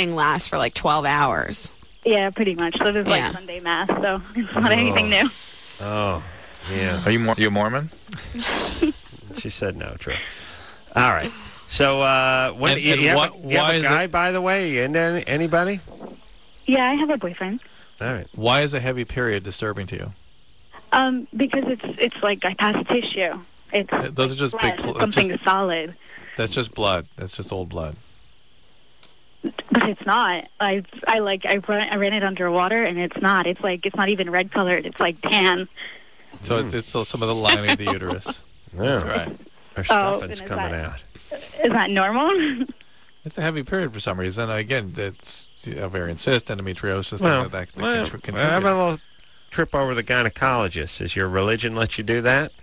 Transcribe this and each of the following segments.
wedding lasts for like 12 hours. Yeah, pretty much. So there's like Sunday Mass, so it's not anything new. Oh, yeah. Are you Mormon? She said no, true. All right. So, you have a guy, by the way? You into anybody? Yeah, I have a boyfriend. All right. Why is a heavy period disturbing to you? Because it's like I pass tissue. Those are just big. Something solid. That's just blood. That's just old blood. But it's not. I ran it underwater, and it's not. It's not even red colored. It's like tan. So it's still some of the lining of the uterus. Yeah. That's right. Our stuffing's coming out. Is that normal? It's a heavy period for some reason. Again, it's ovarian cyst, endometriosis, Well, that how contribute. about a little trip over the gynecologist? Does your religion let you do that?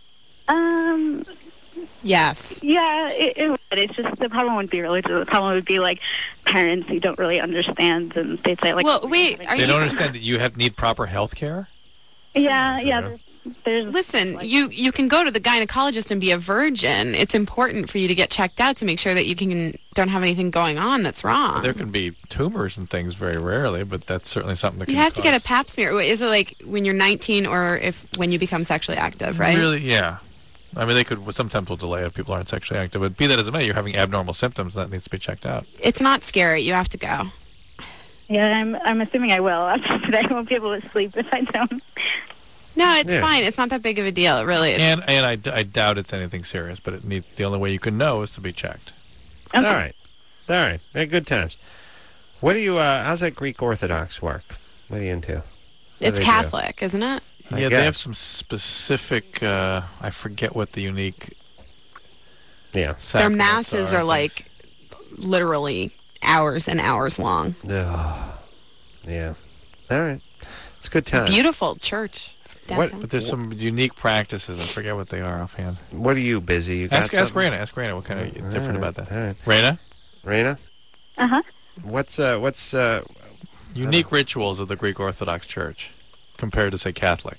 Yes. Yeah, it would. It's just the problem wouldn't be religion. The problem would be like parents who don't really understand, and they'd say like, "Well, wait, they don't understand that you need proper health care." Yeah. Listen, you can go to the gynecologist and be a virgin. It's important for you to get checked out to make sure that you don't have anything going on that's wrong. Well, there can be tumors and things very rarely, but that's certainly something that you can have to get a pap smear. Is it like when you're 19 or when you become sexually active, right? Really, yeah. I mean, they could sometimes will delay if people aren't sexually active, but be that as it may, you're having abnormal symptoms, and that needs to be checked out. It's not scary. You have to go. Yeah, I'm assuming I will after today. I won't be able to sleep if I don't. No, it's fine. It's not that big of a deal. It really is. And I doubt it's anything serious, but the only way you can know is to be checked. Okay. All right. They're good times. What do you? How's that Greek Orthodox work? What are you into? It's Catholic, isn't it? Yeah, they have some specific. I forget what the unique. Yeah, their masses are like literally hours and hours long. Yeah. All right. It's a good time. Beautiful church. But there's some unique practices. I forget what they are offhand. What are you busy? You ask Raina. Ask Raina what kind of different about that. All right. Raina? Uh-huh. What's unique rituals of the Greek Orthodox Church compared to, say, Catholic?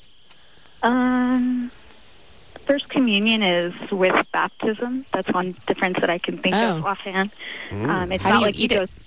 First communion is with baptism. That's one difference that I can think of offhand. It's How not do you like eat it?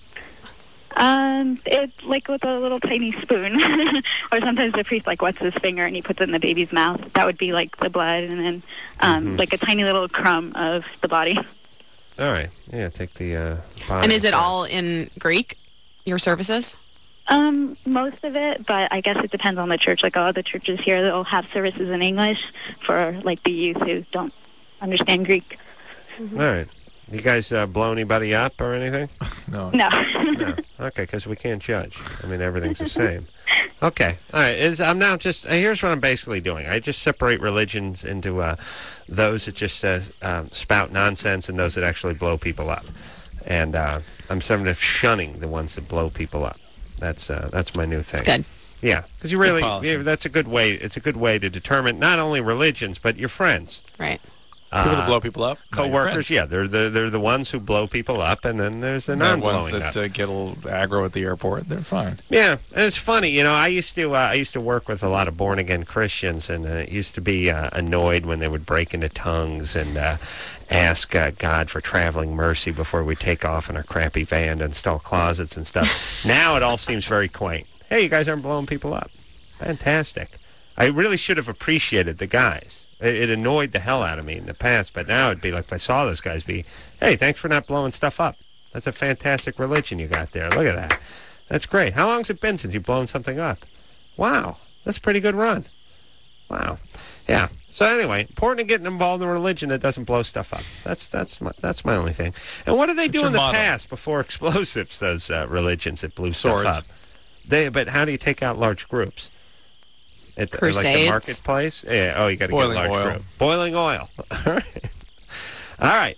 It's like with a little tiny spoon, or sometimes the priest like wets his finger and he puts it in the baby's mouth. That would be like the blood, and then like a tiny little crumb of the body. All right, yeah, take the body. And is it all in Greek? Your services? Most of it, but I guess it depends on the church. Like all the churches here, they'll have services in English for like the youth who don't understand Greek. All right. You guys blow anybody up or anything? No. No. Okay, because we can't judge. I mean, everything's the same. Okay. All right. I'm now just, here's what I'm basically doing. I just separate religions into those that just spout nonsense and those that actually blow people up. And I'm sort of shunning the ones that blow people up. That's my new thing. That's good. Yeah, because you really, that's a good way. It's a good way to determine not only religions, but your friends. Right. People that blow people up? Co-workers, yeah, they're the ones who blow people up, and then there's the non-blowing ones that get a little aggro at the airport. They're fine. Yeah, and it's funny, you know. I used to work with a lot of born again Christians, and used to be annoyed when they would break into tongues and ask God for traveling mercy before we take off in our crappy van to install closets and stuff. Now it all seems very quaint. Hey, you guys aren't blowing people up. Fantastic. I really should have appreciated the guys. It annoyed the hell out of me in the past, but now it'd be like if I saw those guys hey, thanks for not blowing stuff up. That's a fantastic religion you got there. Look at that. That's great. How long's it been since you've blown something up? Wow, that's a pretty good run. Wow. Yeah. So anyway, important to getting involved in a religion that doesn't blow stuff up. That's my only thing. And what do they do in the past before explosives, those religions that blew stuff up? But how do you take out large groups? Crusades. Like the marketplace? Yeah. Oh, you got to get a large group. Boiling oil. All right.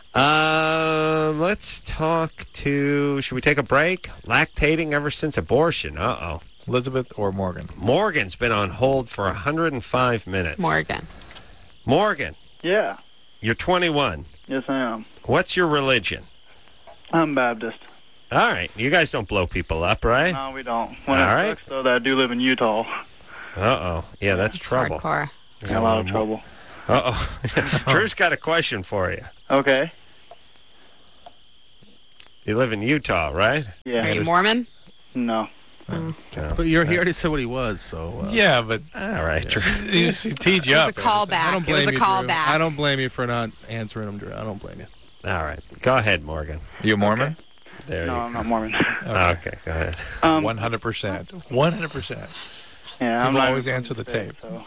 Let's talk to... Should we take a break? Lactating ever since abortion. Uh-oh. Elizabeth or Morgan? Morgan's been on hold for 105 minutes. Morgan. Yeah. You're 21. Yes, I am. What's your religion? I'm Baptist. All right. You guys don't blow people up, right? No, we don't. When it sucks, though, that I do live in Utah. Uh-oh. Yeah, that's trouble. Hardcore. A lot of trouble. Uh-oh. Drew's got a question for you. Okay. You live in Utah, right? Yeah. Are you Mormon? No. But he already said what he was, so... Yeah, but... All right, Drew. He teed you It up. was a callback. It was a you, callback. Drew. I don't blame you for not answering him, Drew. I don't blame you. All right. Go ahead, Morgan. You a Mormon? There No, you I'm not Mormon. Okay, go ahead. 100%. 100%. Yeah, I'm People not always even answer the gonna say, tape.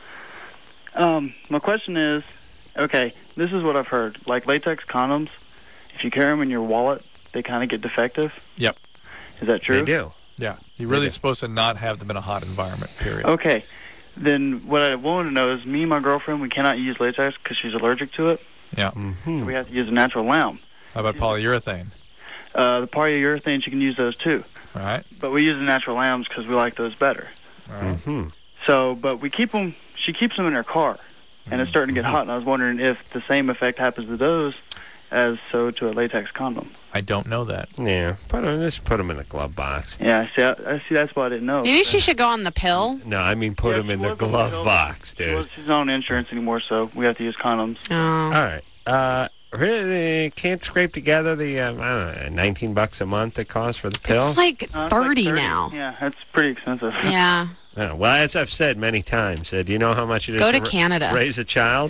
So. My question is, okay, this is what I've heard. Like latex condoms, if you carry them in your wallet, they kind of get defective. Yep. Is that true? They do. Yeah. You're really supposed to not have them in a hot environment, period. Okay. Then what I wanted to know is, me and my girlfriend, we cannot use latex because she's allergic to it. Yeah. Mm-hmm. So we have to use a natural lounge. How about polyurethane? The polyurethane, you can use those too. All right. But we use the natural lambs because we like those better. All right. Mm-hmm. So, but we keep them, she keeps them in her car, and it's starting to get hot, and I was wondering if the same effect happens to those as so to a latex condom. I don't know that. Yeah, just put them in the glove box. Yeah, I see, that's why I didn't know. Maybe she should go on the pill. No, I mean put them in the glove box, dude. She's not on insurance anymore, so we have to use condoms. All Oh. right. Really, they can't scrape together the, I don't know, $19 a month it costs for the pill? It's like It's 30 like now. Yeah, that's pretty expensive. Yeah. Oh, well, as I've said many times, do you know how much it is Go to to Canada. raise a child?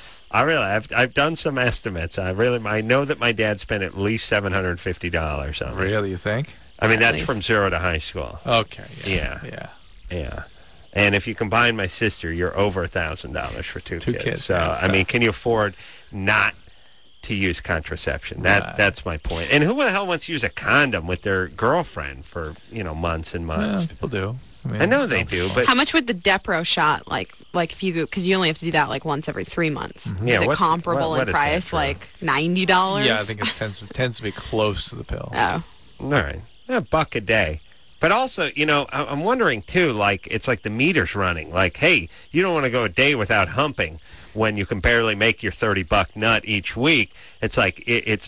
I've done some estimates. I know that my dad spent at least $750 on me. Really, you think? I mean, At that's least. from 0 to high school. Okay. Yeah. Yeah. And if you combine my sister, you're over $1,000 for two kids. So, That's I mean, tough. can you afford not to use contraception? That's my point. And who the hell wants to use a condom with their girlfriend for, months and Yeah, months? people do. I know they do, but How much would the Depro shot like if you because you only have to do that like once every 3 months? Yeah, is it what's- comparable what in is that, price? Drew? Like $90? Yeah, I think it tends to be close to the pill. Oh, all right, $1 a day. But also, I'm wondering too. Like, it's like the meter's running. Like, hey, you don't want to go a day without humping when you can barely make your $30 nut each week. It's like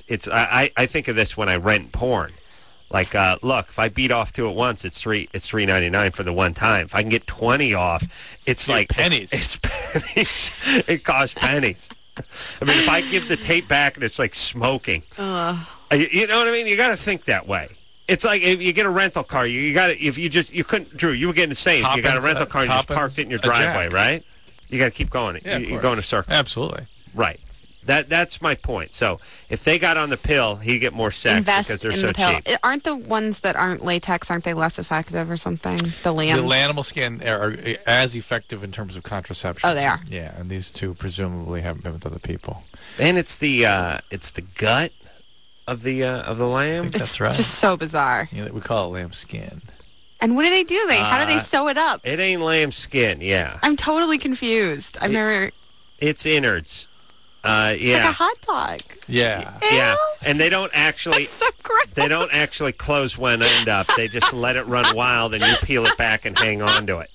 I think of this when I rent porn. Like, look, if I beat off 2 at once, it's $3.99 for the one time. If I can get 20 off, it's like pennies. It's pennies. It costs pennies. I mean, if I give the tape back and it's like smoking, you know what I mean? You got to think that way. It's like if you get a rental car, you got to you couldn't, Drew. You were getting the same. You got a rental car and you just parked it in your driveway, right? You got to keep going. Yeah, You're going in a circle. Absolutely. Right. That's my point. So if they got on the pill, he'd get more sex invest because they're in so the pill. cheap. Aren't the ones that aren't latex? Aren't they less effective or something? The lambs. The animal skin are as effective in terms of contraception. Oh, they are. Yeah, and these two presumably haven't been with other people. And it's the gut of the lamb. It's That's right. just so bizarre. Yeah, we call it lamb skin. And what do they do? How do they sew it up? It ain't lamb skin. Yeah, I'm totally confused. I've never. it's innards. Like a Yeah, hot dog. Yeah. yeah. Ew. And they don't actually. That's so gross. They don't actually close one end up. They just let it run wild, and you peel it back and hang on to it.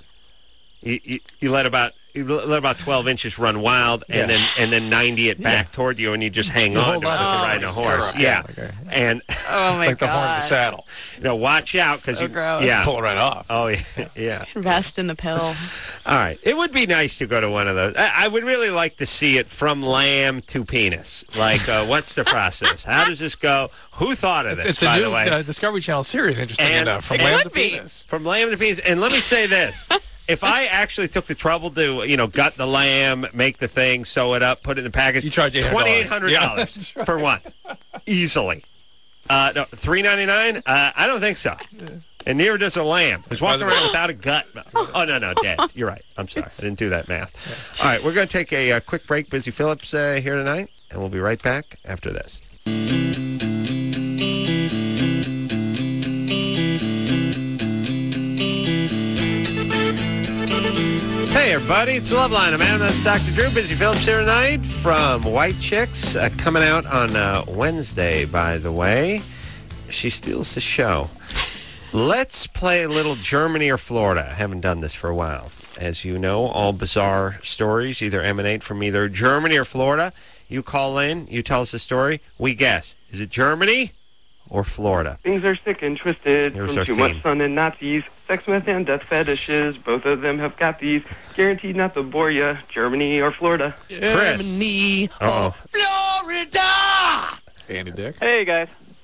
You let about 12 inches run wild, and then 90 it back toward you, and you just hang on hold to it on like to it. you're riding a Stir horse. up. Yeah, Okay. and Oh my Like the horn of the god. saddle. watch out because So you. gross. Yeah. Pull it right off. Oh yeah, yeah. Invest in the pill. All right. It would be nice to go to one of those. I would really like to see it from lamb to penis. Like, what's the process? How does this go? Who thought of this, It's a by new the way? Discovery Channel series, interesting And enough. From it lamb would to be. penis. From lamb to penis. And let me say this. If I actually took the trouble to, gut the lamb, make the thing, sew it up, put it in the package, You charge $800. $2,800 Yeah, that's right. for one. Easily. No, $3.99? I don't think so. And neither does a lamb. Who's walking around without a gut. Oh, no, dead. You're right. I'm sorry. I didn't do that math. All right, we're going to take a quick break. Busy Phillips here tonight, and we'll be right back after this. Hey, everybody. It's the Love Line. I'm Adam. That's Dr. Drew. Busy Phillips here tonight from White Chicks. Coming out on Wednesday, by the way. She steals the show. Let's play a little Germany or Florida. I haven't done this for a while. As you know, all bizarre stories either emanate from either Germany or Florida. You call in, you tell us a story, we guess. Is it Germany or Florida? Things are sick and twisted Here's from our too theme. much sun and Nazis. Sex, myth, and death fetishes. Both of them have got these. Guaranteed not to bore ya. Germany or Florida. Chris. Germany Uh-oh. or Florida. Andy Dick. Hey, guys.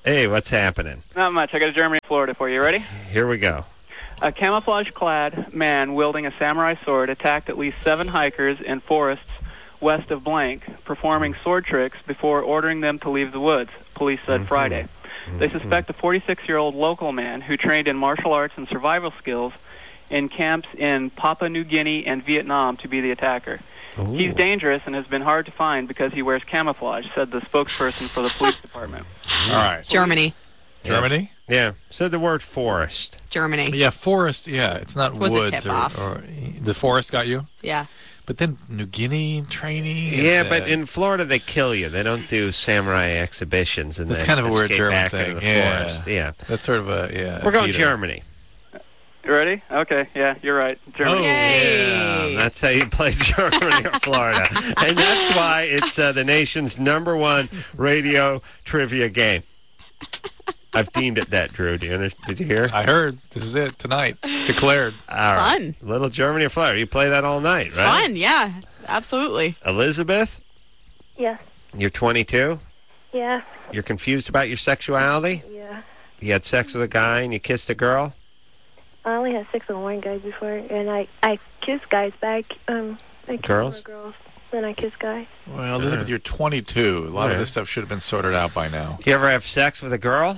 Hey, what's happening? Not much. I got a Germany, Florida for you. Ready? Here we go. A camouflage-clad man wielding a samurai sword attacked at least 7 hikers in forests west of blank, performing sword tricks before ordering them to leave the woods, police said Friday. They suspect a 46-year-old local man who trained in martial arts and survival skills in camps in Papua New Guinea and Vietnam to be the attacker. Ooh. He's dangerous and has been hard to find because he wears camouflage, said the spokesperson for the police department. All right. Germany. Germany? Yeah. Said the word forest. Germany. Yeah, forest. Yeah, it's not Was a woods. tip-off. Or the forest got you? Yeah. But then New Guinea training. Yeah, and, but in Florida they kill you. They don't do samurai exhibitions, and That's they kind of a weird escape German back thing. into the Yeah. forest. Yeah. That's sort of a We're going Peter. Germany. You ready? Okay, yeah, you're right. Germany. Oh, Yay. Yeah, that's how you play Germany or Florida. And that's why it's the nation's #1 radio trivia game. I've deemed it that, Drew. Did you hear? I heard. This is it tonight. Declared. All right. Fun. Little Germany or Florida. You play that all night, It's right? fun, yeah. Absolutely. Elizabeth, Yeah. you're 22. Yeah. You're confused about your sexuality? Yeah. You had sex with a guy and you kissed a girl? I only had sex with one guy before, and I kissed guys back. I kissed Girls? more girls than I kissed guys. Well, Elizabeth, you're 22. A lot of this stuff should have been sorted out by now. You ever have sex with a girl?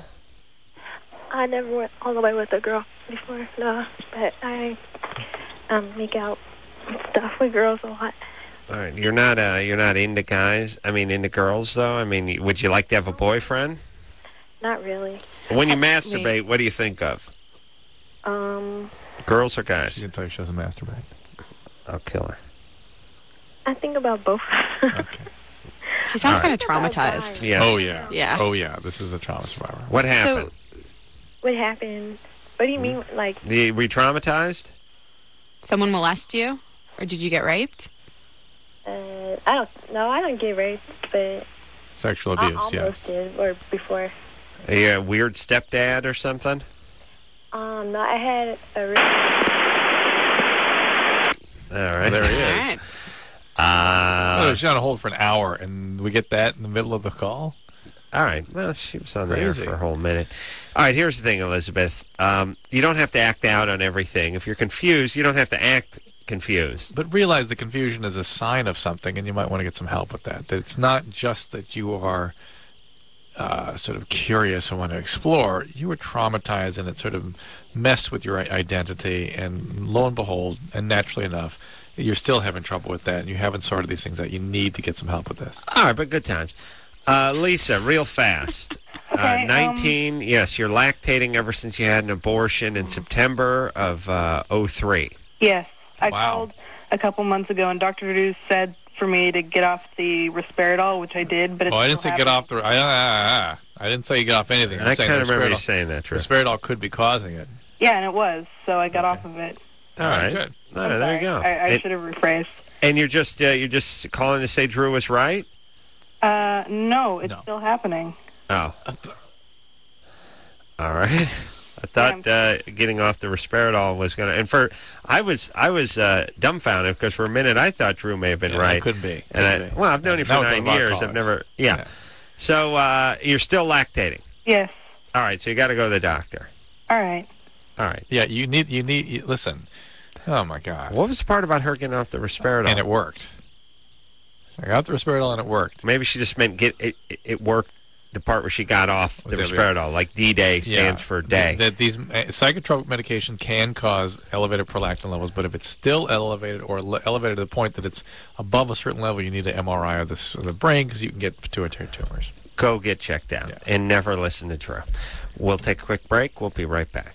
I never went all the way with a girl before, no. But I make out and stuff with girls a lot. All right. You're not into guys. I mean, into girls though. I mean, would you like to have a boyfriend? Not really. When you masturbate, what do you think of? Girls or She guys? can tell you she doesn't masturbate. I'll kill her. I think about both. Okay. She sounds All kind of traumatized. Yeah. Oh, yeah. Yeah. Oh, yeah. This is a trauma survivor. What happened? What happened? What do you mean, like? Were you traumatized? Someone molest you? Or did you get raped? I don't get raped, but Sexual I abuse, almost yes. did, or before. Are you a weird stepdad or something? No, I had a All right. There he All is. right. Oh, she's on hold for an hour, and we get that in the middle of the call? All right. Well, she was on there Crazy. for a whole minute. All right, here's the thing, Elizabeth. You don't have to act out on everything. If you're confused, you don't have to act confused. But realize the confusion is a sign of something, and you might want to get some help with that. That it's not just that you are sort of curious and want to explore. You were traumatized, and it sort of messed with your identity, and lo and behold, and naturally enough, you're still having trouble with that, and you haven't sorted these things out. You need to get some help with this. All right, but good times. Lisa, real fast. Okay, 19, yes, you're lactating ever since you had an abortion in September of 03. Yes. I Wow. called a couple months ago, and Dr. Drew said for me to get off the Risperidol, which I did, but it's Oh, I didn't say still get happening. off the... I didn't say you get off anything. I'm I saying kind of remember you Risperidol- saying that, Drew. Risperidol could be causing it. Yeah, and it was, so I got off of it. All right. Good. All right, there you go. I And, should have rephrased. and you're just calling to say Drew was right? No, it's No. still happening. Oh. All right. I thought getting off the Risperidol was going to... And I was dumbfounded because for a minute I thought Drew may have been Yeah, right. it could be. And well, I've known you for That was 9 one of our years. I've callers. never... Yeah. So you're still lactating. Yes. All right, so you got to go to the doctor. All right. All right. Yeah, you need listen. Oh, my God. What was the part about her getting off the Risperidol? And it worked. I got the Risperidol, and it worked. Maybe she just meant it worked the part where she got off the Was that Risperidol, like D-Day stands for day. That these psychotropic medication can cause elevated prolactin levels, but if it's still elevated or elevated to the point that it's above a certain level, you need an MRI of the brain because you can get pituitary tumors. Go get checked out and never listen to Drew. We'll take a quick break. We'll be right back.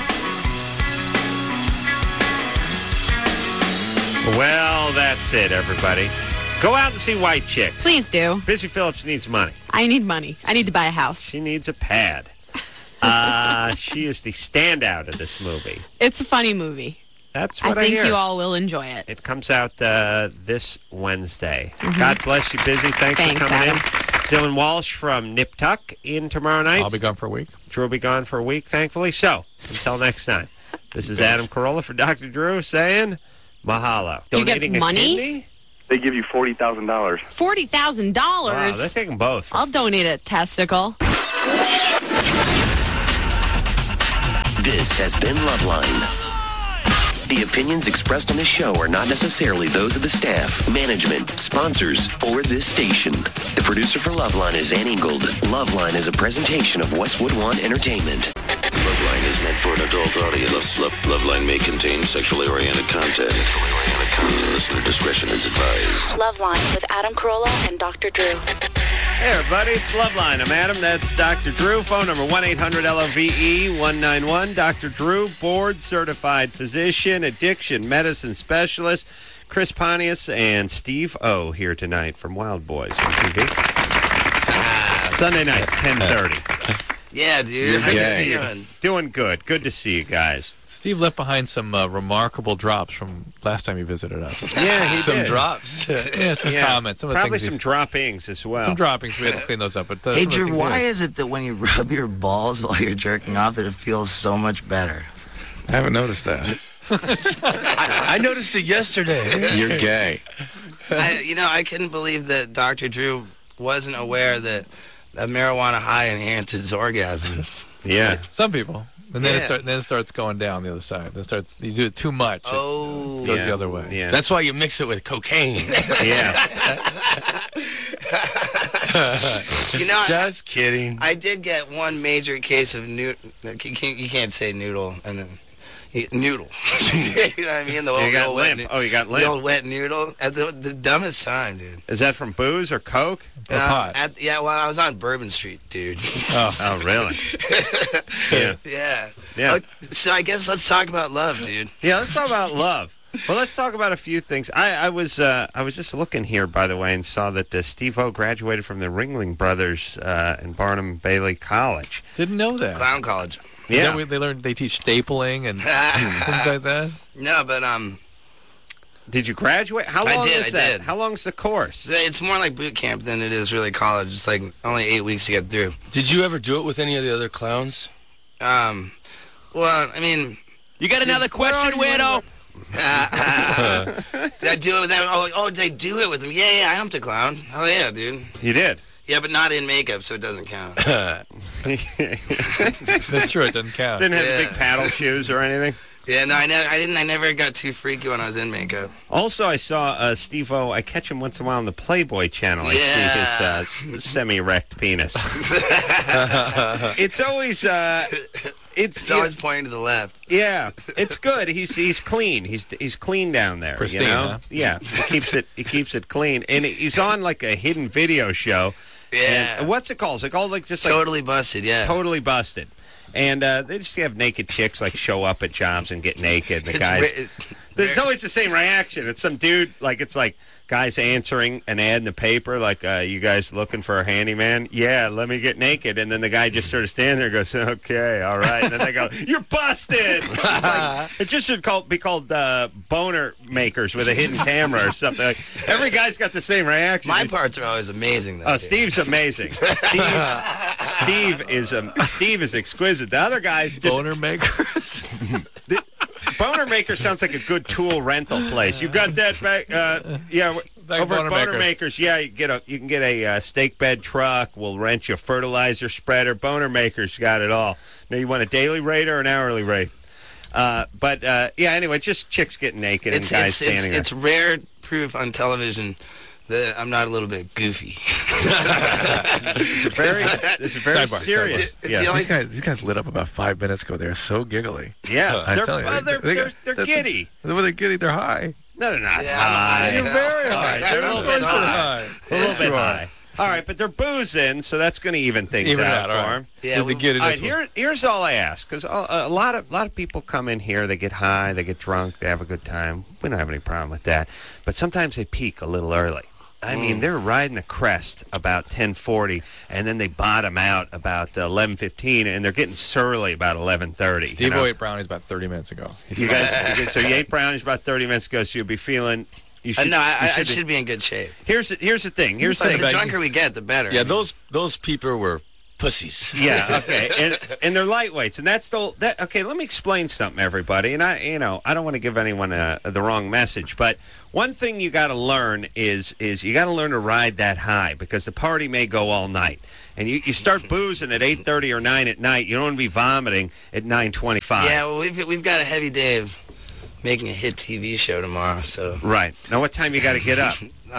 Well, that's it, everybody. Go out and see White Chicks. Please do. Busy Phillips needs money. I need money. I need to buy a house. She needs a pad. She is the standout of this movie. It's a funny movie. That's what I think hear. you all will enjoy it. It comes out this Wednesday. God bless you, Busy. Thanks Thanks, for coming Adam. in. Dylan Walsh from Nip Tuck in tomorrow night. I'll be gone for a week. Drew will be gone for a week, thankfully. So, until next time, this is Adam Carolla for Dr. Drew saying mahalo. Do you get Donating a money? kidney? They give you $40,000. $40,000. Wow, they're taking both. I'll donate a testicle. This has been Loveline. The opinions expressed on this show are not necessarily those of the staff, management, sponsors, or this station. The producer for Loveline is Ann Ingold. Loveline is a presentation of Westwood One Entertainment. Loveline is meant for an adult audience. Loveline may contain sexually oriented content. Listener discretion is advised. Loveline with Adam Carolla and Dr. Drew. Hey, everybody, it's Loveline. I'm Adam. That's Dr. Drew. Phone number 1-800-LOVE-191. Dr. Drew, board-certified physician, addiction medicine specialist. Chris Pontius and Steve O here tonight from Wild Boys on TV. Sunday nights, 10:30. Yeah, dude. How you doing? Doing good. Good to see you guys. Steve left behind some remarkable drops from last time he visited us. Yeah, he some did. drops. Yeah, some comments. Some of the Probably things some droppings as well. Some droppings. We had to clean those up. But Hey, Drew, why is it that when you rub your balls while you're jerking off that it feels so much better? I haven't noticed that. I noticed it yesterday. You're gay. I couldn't believe that Dr. Drew wasn't aware that a marijuana high enhances orgasms. Yeah. Some people. And then it starts going down the other side. Then you do it too much. It goes the other way. Yeah. That's why you mix it with cocaine. Yeah. Just kidding. I did get one major case of you can't say noodle and then noodle. You know what I mean? You got limp. Oh, you got limp. The old wet noodle at the dumbest time, dude. Is that from booze or coke? Or pot? I was on Bourbon Street, dude. Oh, really? Yeah. Yeah. So I guess let's talk about love, dude. Yeah, let's talk about love. Well, let's talk about a few things. I was just looking here, by the way, and saw that Steve O graduated from the Ringling Brothers in Barnum Bailey College. Didn't know that. Clown college. Is that where they teach stapling and things like that? No, but Did you graduate? How long is that? I did. How long's the course? It's more like boot camp than it is really college. It's like only 8 weeks to get through. Did you ever do it with any of the other clowns? Well, I mean... You got another question, weirdo? Did I do it with them? Oh, did I do it with them? Yeah, I humped a clown. Oh, yeah, dude. You did? Yeah, but not in makeup, so it doesn't count. That's true, it doesn't count. Didn't have the big paddle shoes or anything? Yeah, no, I never got too freaky when I was in makeup. Also, I saw Steve O. I catch him once in a while on the Playboy channel. I see his semi-erect penis. It's always... It's always pointing to the left. Yeah, it's good. He's clean. He's clean down there. Pristine, you know? huh? Yeah, he keeps it clean, and he's on like a hidden video show. Yeah. And what's it called? Is it called like just Totally Busted? Yeah. Totally Busted. And they just have naked chicks like show up at jobs and get naked. The guys. It's always the same reaction. It's some dude it's like guys answering an ad in the paper like, you guys looking for a handyman? Yeah, let me get naked. And then the guy just sort of stands there and goes, okay, all right. And then they go, you're busted. It just should be called boner makers with a hidden camera or something. Like, every guy's got the same reaction. My parts are always amazing, though. Oh, Steve's amazing. Steve is exquisite. The other guys just... Boner makers? Boner Maker sounds like a good tool rental place. You got that back? Over at Boner Makers. Yeah, you can get a stake bed truck. We'll rent you a fertilizer spreader. Boner Makers got it all. Now, you want a daily rate or an hourly rate? Anyway, just chicks getting naked and guys standing there. It's rare proof on television that I'm not a little bit goofy. It's very serious. These guys lit up about 5 minutes ago. They're so giggly. Yeah, I tell you, they're giddy. When they're giddy, they're high. No, they're not high. You're very high. They're a little bit high. A little bit high. All right, but they're boozing, so that's going to even things out for them. Yeah, here's all I ask, because a lot of people come in here, they get high, they get drunk, they have a good time. We don't have any problem with that. But sometimes they peak a little early. I mean, they're riding the crest about 10:40, and then they bottom out about 11:15, and they're getting surly about 11:30. Steve ate brownies about 30 minutes ago. So you ate brownies about 30 minutes ago, so you'll be feeling... I should be in good shape. Here's the thing. The drunker we get, the better. Yeah, those people were pussies. Yeah, okay, and they're lightweights, and that's that. Okay, let me explain something, everybody. And I don't want to give anyone the wrong message, but one thing you got to learn is you got to learn to ride that high, because the party may go all night, and you start boozing at 8:30 or 9 at night. You don't want to be vomiting at 9:25. Yeah, well, we've got a heavy day of making a hit TV show tomorrow. So right now, what time you got to get up?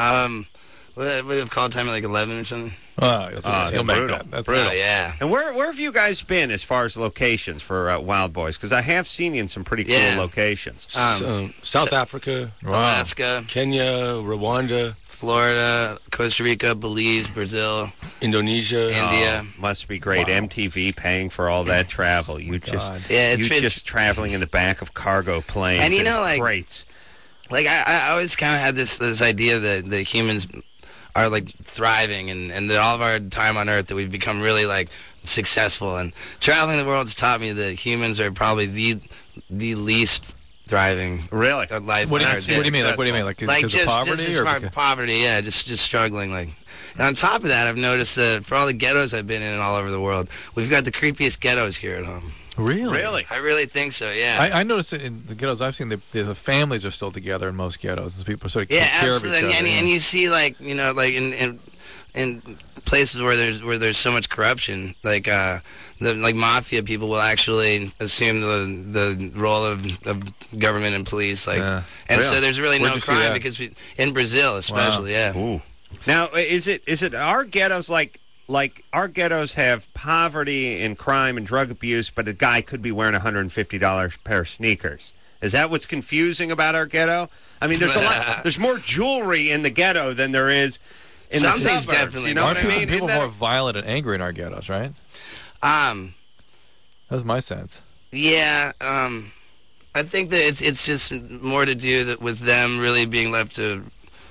We have call time at like 11 or something. Oh, he'll make that. That's brutal. Yeah. And where have you guys been as far as locations for Wild Boys? Because I have seen you in some pretty cool locations. South Africa, Alaska, Kenya, Rwanda, Florida, Costa Rica, Belize, Brazil, Indonesia, India. Must be great. Wow. MTV paying for all that travel. You just traveling in the back of cargo planes. And like crates. Like I always kind of had this idea that the humans are like thriving, and that all of our time on Earth that we've become really like successful, and traveling the world's taught me that humans are probably the least thriving. Really? Life. What do you mean? Like, what do you mean? Like because of poverty, just poverty? Yeah, just struggling. Like, and on top of that, I've noticed that for all the ghettos I've been in all over the world, we've got the creepiest ghettos here at home. Really? I really think so, yeah. I noticed in the ghettos I've seen, the families are still together in most ghettos. And people sort of take care of each other. And you see, like, like in places where there's so much corruption, like like mafia people will actually assume the role of government and police, like, and so there's really no crime because in Brazil especially, Ooh. Now, is it our ghettos like our ghettos have poverty and crime and drug abuse, but a guy could be wearing $150 pair of sneakers? Is that what's confusing about our ghetto? I mean, there's more jewelry in the ghetto than there is in the suburbs. Definitely. You know what I mean? People are more violent and angry in our ghettos, right? That's my sense. Yeah. I think that it's just more to do with them really being left to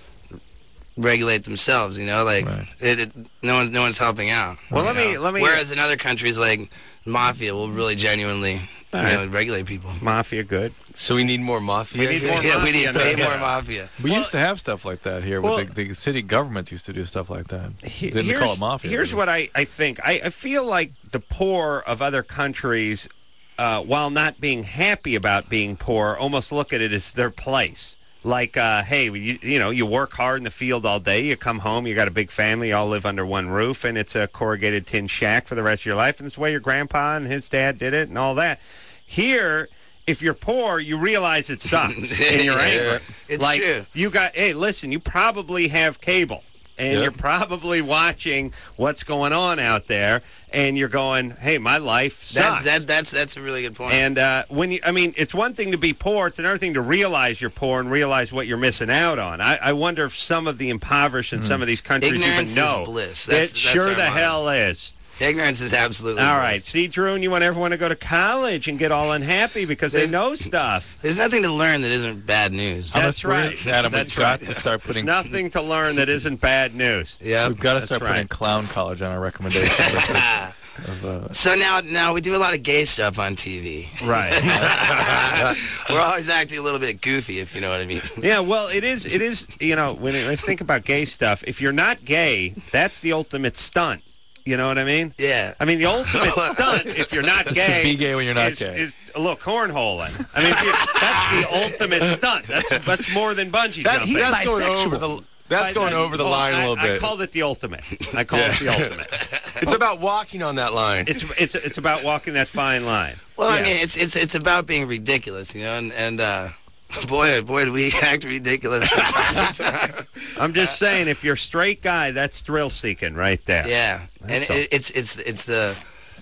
regulate themselves, like no one's helping out. Well, let me. Whereas in other countries, like mafia, will really genuinely regulate people. Mafia, good. So we need more mafia. We need more. Mafia. We need way more mafia. We used to have stuff like that here. With the city governments used to do stuff like that. Didn't call it mafia. Here's what I think. I feel like the poor of other countries, while not being happy about being poor, almost look at it as their place. Like, hey, you work hard in the field all day, you come home, you got a big family, you all live under one roof, and it's a corrugated tin shack for the rest of your life, and it's the way your grandpa and his dad did it and all that. Here, if you're poor, you realize it sucks, and you're angry. It's like, true. Hey, listen, you probably have cable, and you're probably watching what's going on out there, and you're going, hey, my life sucks. That's a really good point. And it's one thing to be poor, it's another thing to realize you're poor and realize what you're missing out on. I wonder if some of the impoverished in some of these countries Ignorance even know. Is bliss. It sure the hell is. Ignorance is absolutely all bliss. right. See, Drew, and you want everyone to go to college and get all unhappy because they know stuff. There's nothing to learn that isn't bad news. That's right. Adam, we've got to start putting... There's nothing to learn that isn't bad news. Yeah, we've got to start putting Clown College on our recommendation list. So now we do a lot of gay stuff on TV. Right. We're always acting a little bit goofy, if you know what I mean. Yeah, well, it is, when I think about gay stuff, if you're not gay, that's the ultimate stunt. You know what I mean? Yeah. I mean, the ultimate stunt, if you're not gay, to be gay when you're not gay, is a little cornholing. I mean, that's the ultimate stunt. That's more than bungee jumping. That's going over the. That's going over the line a little bit. I called it the ultimate. I call it the ultimate. It's about walking on that line. It's about walking that fine line. Well, I mean, it's about being ridiculous, and boy, do we act ridiculous. I'm just saying, if you're a straight guy, that's thrill seeking right there. Yeah, and it's the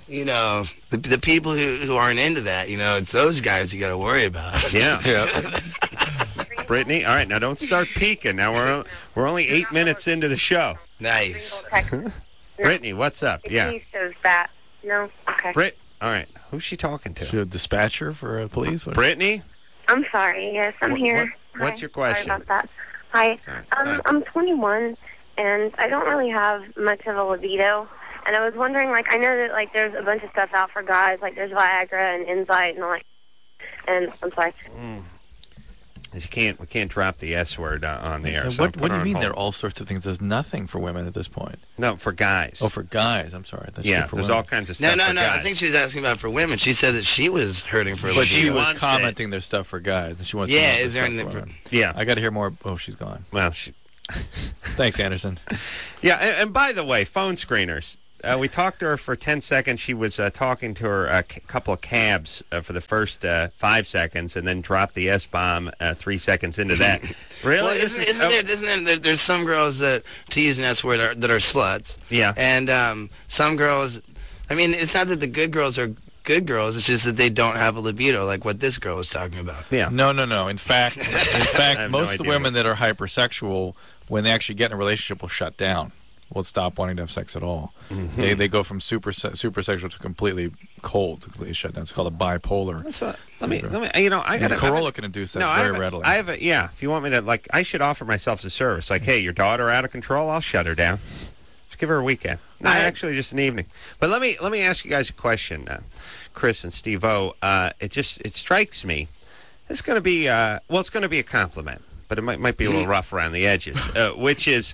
the people who aren't into that. It's those guys you got to worry about. Yeah. Brittany, all right, now don't start peeking. Now we're only 8 minutes into the show. Nice. Brittany, what's up? Yeah. Shows that. No. Okay. All right. Who's she talking to? Is she a dispatcher for police? Brittany? I'm sorry. Yes, I'm here. What's your question? Sorry about that. Hi. I'm 21, and I don't really have much of a libido. And I was wondering, I know that, there's a bunch of stuff out for guys, there's Viagra and Insight and all that. And I'm sorry. because we can't drop the S word on the air. And so what do you mean? hold. There are all sorts of things. There's nothing for women at this point. No, for guys. Oh, for guys. I'm sorry. That's Yeah, for there's women. all kinds of No, stuff. no, for no. guys. I think she was asking about for women. She said that she was hurting for. But she was wants commenting there's stuff for guys, and she wants. to know Yeah, if is there's there stuff anything for women. Yeah. I got to hear more. Oh, she's gone. Well, Thanks, Anderson. Yeah, and by the way, phone screeners. We talked to her for 10 seconds. She was talking to her couple of cabs for the first 5 seconds, and then dropped the S-bomb 3 seconds into that. Really? Well, isn't there? There's some girls that, to use an S word, that are sluts. Yeah. And some girls. I mean, it's not that the good girls are good girls. It's just that they don't have a libido, like what this girl was talking about. Yeah. No. In fact, have most no of the idea. women that are hypersexual, when they actually get in a relationship, will shut down. Will stop wanting to have sex at all. Mhm. They go from super sexual to completely cold, completely shut down. It's called a bipolar. Let me. You know, I got. Corolla can induce that very readily. I have a. Yeah. If you want me to, I should offer myself as a service. Like, hey, your daughter out of control. I'll shut her down. Just give her a weekend. No, actually, just an evening. But let me ask you guys a question, Chris and Steve-O. It strikes me. It's going to be it's going to be a compliment, but it might be a little rough around the edges. Which is.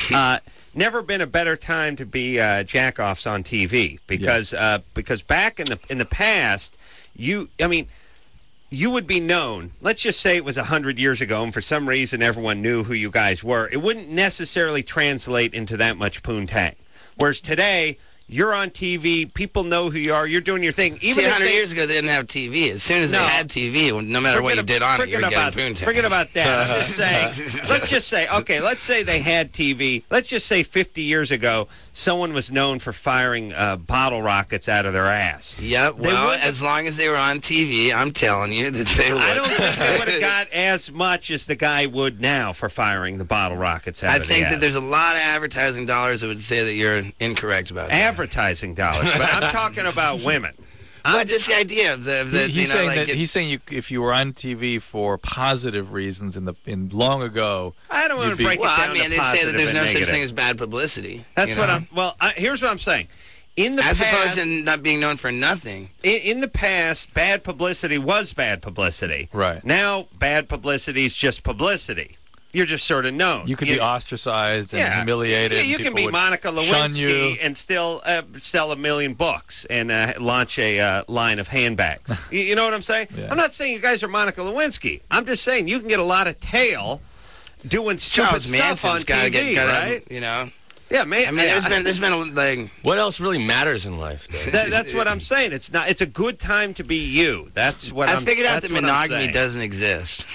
Never been a better time to be jack-offs on TV because back in the past, you would be known. Let's just say it was 100 years ago, and for some reason everyone knew who you guys were. It wouldn't necessarily translate into that much poontang. Whereas today, you're on TV, people know who you are, you're doing your thing. Even 100 years ago, they didn't have TV. As soon as they had TV, no matter what you did on it, you were getting poontang. Forget about that. I'm just saying. Let's say they had TV. Let's just say 50 years ago, someone was known for firing bottle rockets out of their ass. Yep. Well, as long as they were on TV, I'm telling you that they would. I don't think they would have got as much as the guy would now for firing the bottle rockets out of the ass. I think that there's a lot of advertising dollars that would say that you're incorrect about that. Advertising dollars, but I'm talking about women. But just the idea of the he's saying if you were on TV for positive reasons in long ago. I don't want to break it down. Well, I mean, they say that there's no such thing as bad publicity. That's what I'm. Well, here's what I'm saying. In the as past, opposed to not being known for nothing. In the past, bad publicity was bad publicity. Right. Now, bad publicity is just publicity. You're just sort of known. You could be ostracized and humiliated. Yeah, you can be Monica Lewinsky and still sell 1 million books and launch a line of handbags. You know what I'm saying? Yeah. I'm not saying you guys are Monica Lewinsky. I'm just saying you can get a lot of tail doing stupid stuff on TV, right? You know. Yeah, man. I mean, there's been like. What else really matters in life, though? That's what I'm saying. It's not. It's a good time to be you. That's what I figured out that monogamy doesn't exist.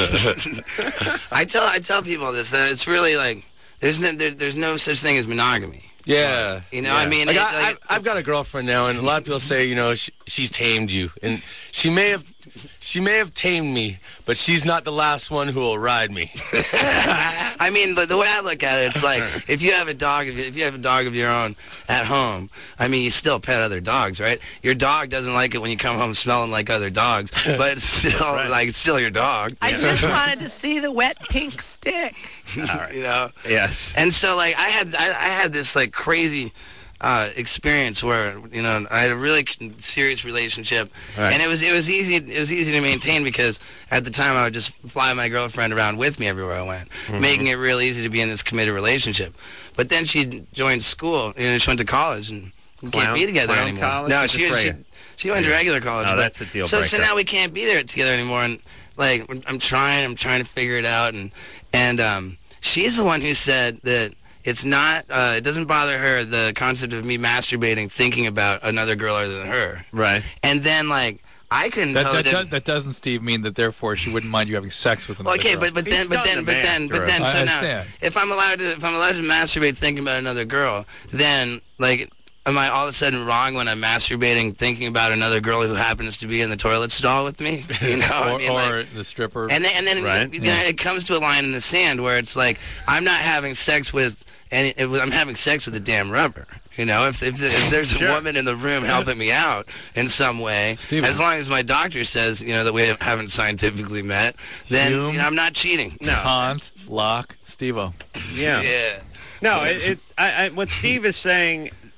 I tell people this. It's really like there's no such thing as monogamy. Yeah, you know. I mean, I've got a girlfriend now, and a lot of people say, you know, she's tamed you, and she may have tamed me, but she's not the last one who will ride me. I mean, the way I look at it, it's like if you have a dog, if you have a dog of your own at home, I mean, you still pet other dogs, right? Your dog doesn't like it when you come home smelling like other dogs, but it's still it's still your dog. I just wanted to see the wet pink stick. All right. You know. Yes. And so, like, I had this like crazy. Experience where I had a really serious relationship, and it was easy to maintain because at the time I would just fly my girlfriend around with me everywhere I went, making it real easy to be in this committed relationship. But then she joined school, she went to college, and we can't be together anymore. College no, she went to regular college. Oh, that's a deal breaker. So now we can't be there together anymore, and like I'm trying to figure it out, and she's the one who said that. It's not, it doesn't bother her, the concept of me masturbating, thinking about another girl other than her. Right. And then, like, I couldn't tell her that doesn't, Steve, mean that therefore she wouldn't mind you having sex with another girl. But then, so now, if I'm allowed to masturbate thinking about another girl, then, like, am I all of a sudden wrong when I'm masturbating thinking about another girl who happens to be in the toilet stall with me? You know, or the stripper. And then it comes to a line in the sand where it's like, I'm not having sex with... And I'm having sex with a damn rubber. You know, if there's a woman in the room helping me out in some way, as long as my doctor says, that we haven't scientifically met, then I'm not cheating. No. Kant, Locke, Steve-O. Yeah. Yeah. No, it's what Steve is saying.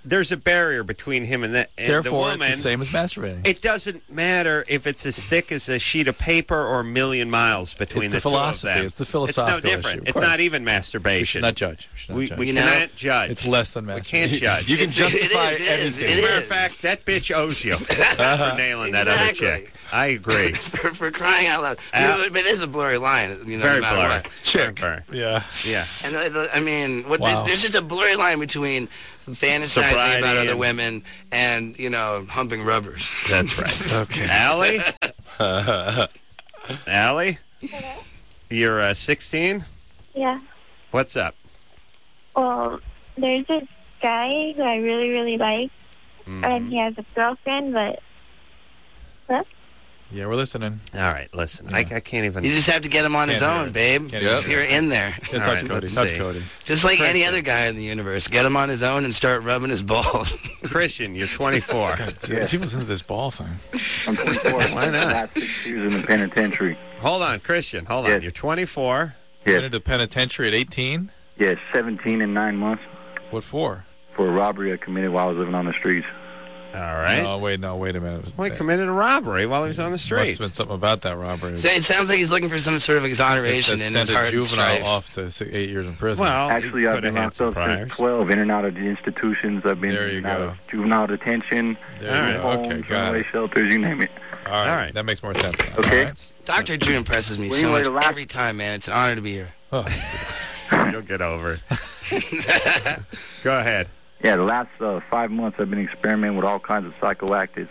there's a barrier between him and the Therefore, woman. it's the same as masturbating. It doesn't matter if it's as thick as a sheet of paper or a million miles between It's the philosophy. two of them. It's the philosophical It's no different. issue. Of it's course. not even masterbation. We should not judge. We cannot judge. It's less than We masturbation. can't judge. You can justify it is, anything. As a matter of fact, that bitch owes you for nailing that other Exactly. chick. I agree. for crying out loud. But it is a blurry line, Very no matter blurry. what. Chick. Yeah. And I mean, Wow. there's just a blurry line between fantasizing Sobriety about other and- women and humping rubbers. That's right. Okay. Allie? Allie? You're 16? Yeah. What's up? Well, there's this guy who I really, really like, and he has a girlfriend, but... What? Yeah, we're listening. All right, listen. I can't even... You just have to get him on his Can't do own, it. babe. Can't do it. You're in there. Touch Cody. let's Touch see. Cody. Just like any Christian. other guy in the universe. Get him on his own and start rubbing his balls. Christian, you're 24. Did you listen to this ball thing? I'm 24. Why not? Last 6 years in the penitentiary. Hold on, Christian. Hold on. Yes. You're 24. You went into penitentiary at 18? Yes, 17 and 9 months What for? for a robbery I committed while I was living on the streets. All right. No, wait a minute. Well, he committed a robbery while he was on the Must streets. have been something about that robbery. So it sounds like he's looking for some sort of exoneration that in sent his a heart and juvenile strife. off to 8 years in prison. Well, Actually, I've been locked up since 12, in and out of the institutions. I've been There you in and out go. of juvenile detention, There you go. homes, Okay, got runaway it. shelters, you name it. All right. All right. That makes more sense now. Okay. All right. Dr. Drew impresses me Well, so anyway, much the last- every time, man. It's an honor to be here. Oh, You'll get over it. Go ahead. Yeah, the last 5 months I've been experimenting with all kinds of psychoactives.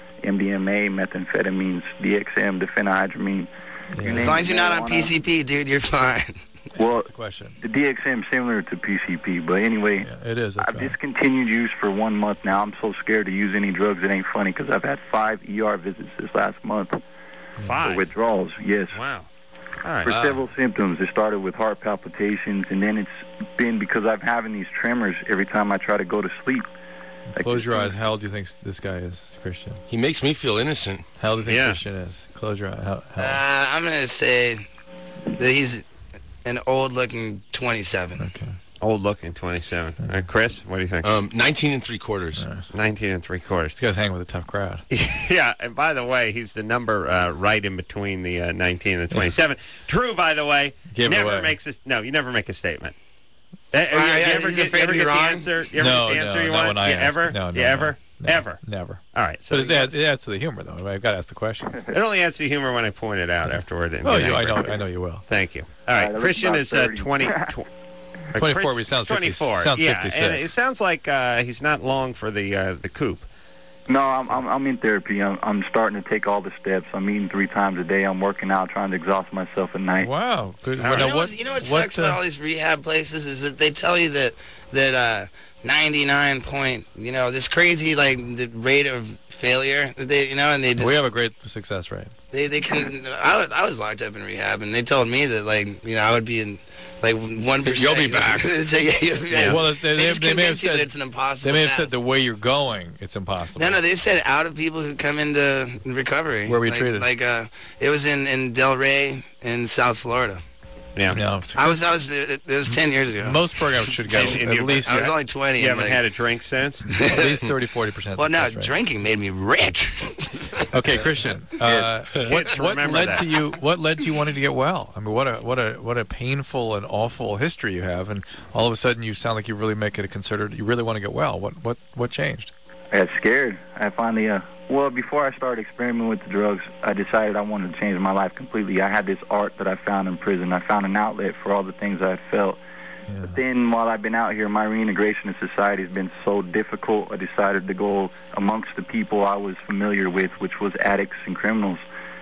MDMA, methamphetamines, DXM, diphenhydramine. As long as you're not on PCP, dude, you're fine. Well, that's the question. the DXM similar to PCP, but anyway, It is. That's I've right. discontinued use for 1 month now. I'm so scared to use any drugs. It ain't funny because I've had 5 ER visits this last month for 5. withdrawals. Yes. Wow. All right. For several symptoms. It started with heart palpitations, and then it's been because I'm having these tremors every time I try to go to sleep. Close your eyes. How old do you think this guy is, Christian? He makes me feel innocent. How old do you think Yeah. Christian is? Close your eyes. How I'm going to say that he's an old-looking 27. Okay. Old looking 27. All right, Chris, what do you think? 19 and 3/4. 19 and 3/4. This guy's hanging with a tough crowd. Yeah, and by the way, he's the number right in between the 19 and the 27. Drew, by the way, Give it never away. makes a... No, you never make a statement. yeah, you ever he's get, afraid you ever to be get the wrong? answer? You ever No, get the answer no, you not want? when I you ask. ever? No, you no, ever? no. Ever? Never. All right. So But it adds to the humor, though. I've got to ask the question. it only adds to humor when I point it out afterward. And Oh, get I angry. know you will. Thank you. All right, that was Christian about is 30. 20... 24, but he sounds 50 24. sounds yeah, 56. and it sounds like he's not long for the coop. No, I'm in therapy. I'm starting to take all the steps. I'm eating 3 times a day. I'm working out, trying to exhaust myself at night. Wow. Good. You know what sucks about all these rehab places is that they tell you that 99 point, this crazy the rate of failure that they, and they just We have a great success rate. they can. I was locked up in rehab, and they told me that I would be in 1%. You'll be back. So, yeah. Well, They just they may have convince you said that it's an impossible. they may have path. said the way you're going, it's impossible. No, they said out of people who come into recovery. Where were you treated? It was in Del Rey in South Florida. Yeah. No, It was 10 years ago. most programs should get And at you- least I was only 20. You and, haven't had a drink since? at least 30-40%. Well, no, success rate. drinking made me rich. Okay, Christian. Kids, What remember led that. to you? What led to you wanting to get well? I mean, what a painful and awful history you have, and all of a sudden you sound like you really make it a considered. You really want to get well. What changed? I got scared. I finally, before I started experimenting with the drugs, I decided I wanted to change my life completely. I had this art that I found in prison. I found an outlet for all the things I had felt. Yeah. But then while I've been out here, my reintegration in society has been so difficult, I decided to go amongst the people I was familiar with, which was addicts and criminals.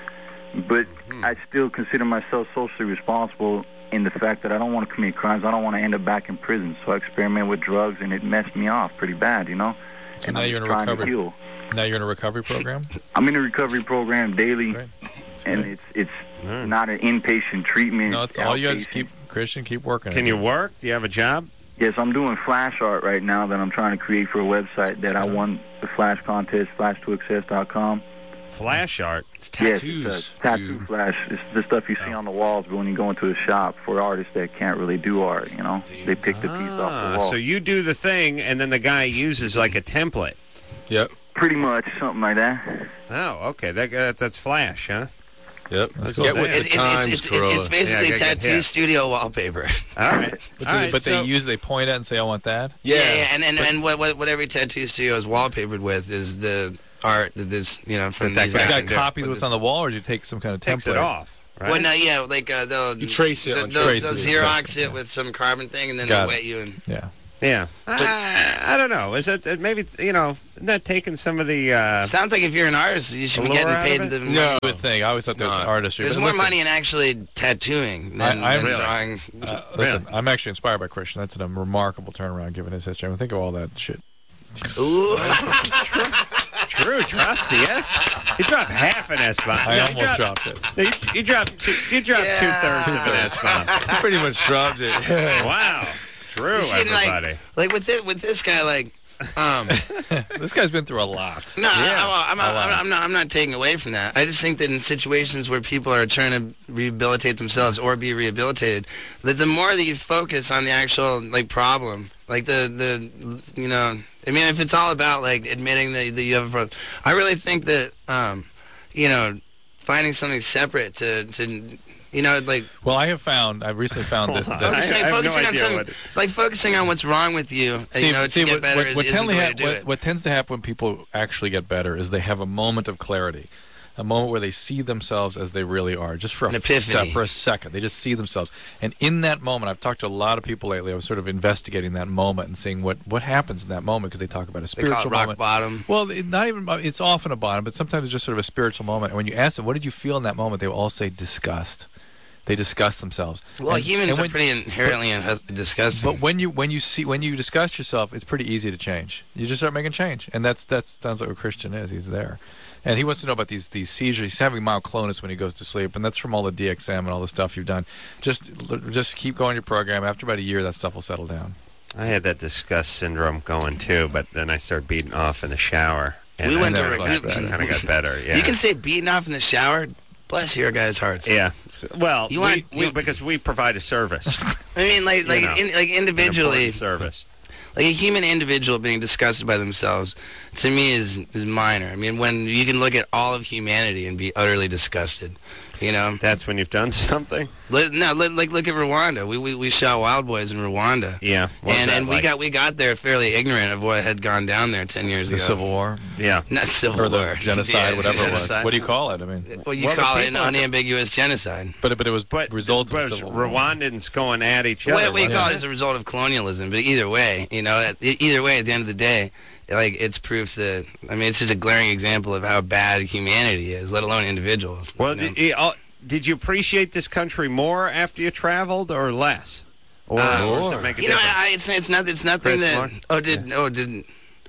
But I still consider myself socially responsible in the fact that I don't want to commit crimes. I don't want to end up back in prison. So I experimented with drugs, and it messed me off pretty bad, So and now I'm you're in a trying to recovery. heal. Now you're in a recovery program. I'm in a recovery program daily, Great. and it's not an inpatient treatment. No, it's all you got to outpatient. keep Christian. Keep working. Can you work? Do you have a job? Yes, I'm doing flash art right now that I'm trying to create for a website that I won the flash contest, flash2access.com. Flash art. It's Yes, tattoos. it's tattoo flash. It's the stuff you see on the walls, but when you go into a shop for artists that can't really do art, you know, they pick the piece off the wall. So you do the thing, and then the guy uses like a template. Yep. Pretty much, something like that. Oh, okay. That's Flash, huh? Yep. Get with It's basically tattoo studio wallpaper. All right. But they point at and say, I want that? Yeah. And what every tattoo studio is wallpapered with is the art that this, from these You guys. got copies what's on the wall, or do you take some kind of template? Takes it off, right? Well, no, yeah, like they'll You trace it on they'll traces. Xerox it with some carbon thing, and then Got they'll it. wet you. And Yeah. I don't know. Is it maybe, not taking some of the... sounds like if you're an artist, you should be allure getting out paid of it? the No, I would think. I always thought there was artistry. There's but more listen, money in actually tattooing than drawing. Listen, I'm actually inspired by Christian. That's a remarkable turnaround given his history. I mean, think of all that shit. Ooh. Drew drops the S. He dropped half an S-bomb. I almost dropped it. You dropped two-thirds of an S-bomb. Pretty much dropped it. Wow. Drew, See, everybody. like with this guy, like. This guy's been through a lot. No, I'm not taking away from that. I just think that in situations where people are trying to rehabilitate themselves or be rehabilitated, that the more that you focus on the actual problem, like I mean, if it's all about like admitting that you have a problem, I really think that finding something separate to Well, I've recently found that focusing on what's wrong with you, to get better is the way to do it. What tends to happen when people actually get better is they have a moment of clarity, a moment where they see themselves as they really are, just for an epiphany. For a second. They just see themselves. And in that moment, I've talked to a lot of people lately. I was sort of investigating that moment and seeing what happens in that moment, because they talk about a spiritual they call it rock moment. bottom. Well, not even. It's often a bottom, but sometimes it's just sort of a spiritual moment. And when you ask them, what did you feel in that moment, they will all say disgust. They disgust themselves. Well, humans are pretty inherently disgusting. But when you disgust yourself, it's pretty easy to change. You just start making change, and that sounds like what Christian is. He's there, and he wants to know about these seizures. He's having myoclonus when he goes to sleep, and that's from all the DXM and all the stuff you've done. Just keep going your program. After about a year, that stuff will settle down. I had that disgust syndrome going too, but then I started beating off in the shower, and we went kind of got better. Yeah. You can say beating off in the shower. Bless your guys' hearts. Yeah. Well, because we provide a service. I mean, individually, service. Like a human individual being disgusted by themselves, to me, is minor. I mean, when you can look at all of humanity and be utterly disgusted, That's when you've done something. Look at Rwanda. We shot Wild Boys in Rwanda. Yeah. And we got there fairly ignorant of what had gone down there 10 years ago. The Civil War. Yeah. Not Civil or the War. genocide, whatever it was. What do you call it? I mean, well, you call it an unambiguous genocide. But it was result of Civil War. Rwandans going at each other. What you call it is a result of colonialism. But either way, at the end of the day, it's proof that, it's just a glaring example of how bad humanity is, let alone individuals. Well, did you appreciate this country more after you traveled, or less? Or does it make a difference? It's nothing that.